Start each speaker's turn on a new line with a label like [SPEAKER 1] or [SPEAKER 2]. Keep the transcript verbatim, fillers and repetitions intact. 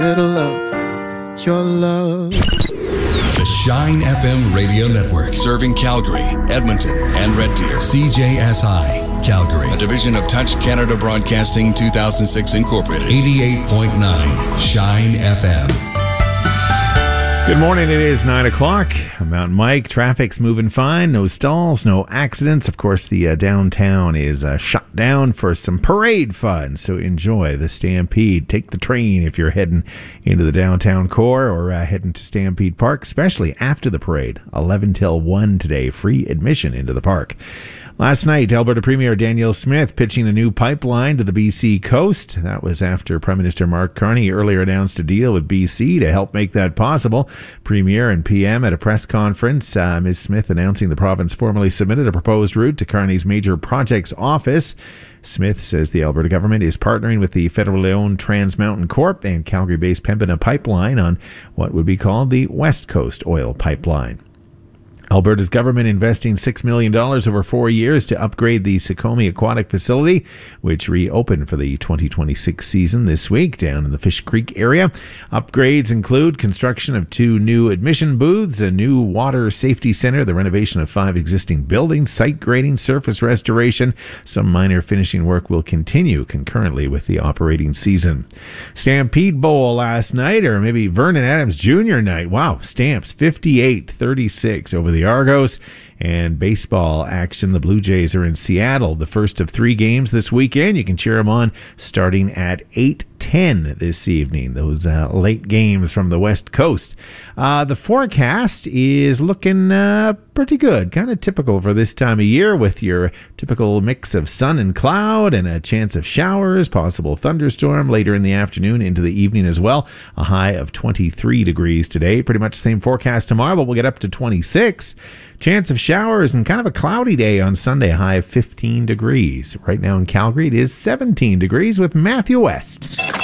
[SPEAKER 1] Little love, your love.
[SPEAKER 2] The Shine F M radio network, serving Calgary, Edmonton, and Red Deer. C J S I, Calgary, a division of Touch Canada Broadcasting two thousand six Incorporated. eighty-eight point nine Shine F M.
[SPEAKER 3] Good morning. It is nine o'clock. I'm Mountain Mike. Traffic's moving fine. No stalls, no accidents. Of course, the uh, downtown is uh, shut down for some parade fun. So enjoy the Stampede. Take the train if you're heading into the downtown core or uh, heading to Stampede Park, especially after the parade. eleven till one today. Free admission into the park. Last night, Alberta Premier Danielle Smith pitching a new pipeline to the B C coast. That was after Prime Minister Mark Carney earlier announced a deal with B C to help make that possible. Premier and P M at a press conference, uh, Miz Smith announcing the province formally submitted a proposed route to Carney's Major Projects Office. Smith says the Alberta government is partnering with the federally owned Trans Mountain Corp and Calgary-based Pembina Pipeline on what would be called the West Coast Oil Pipeline. Alberta's government investing six million dollars over four years to upgrade the Sukhumi Aquatic Facility, which reopened for the twenty twenty-six season this week down in the Fish Creek area. Upgrades include construction of two new admission booths, a new water safety center, the renovation of five existing buildings, site grading, surface restoration. Some minor finishing work will continue concurrently with the operating season. Stampede Bowl last night, or maybe Vernon Adams Junior night. Wow, Stamps fifty-eight thirty-six over the Argos. And baseball action, the Blue Jays are in Seattle, the first of three games this weekend. You can cheer them on starting at eight ten this evening, those uh, late games from the West Coast. Uh, the forecast is looking uh, pretty good, kind of typical for this time of year, with your typical mix of sun and cloud and a chance of showers, possible thunderstorm later in the afternoon into the evening as well. A high of twenty-three degrees today. Pretty much the same forecast tomorrow, but we'll get up to twenty-six. Chance of showers and kind of a cloudy day on Sunday, a high of fifteen degrees. Right now in Calgary, it is seventeen degrees with Matthew West.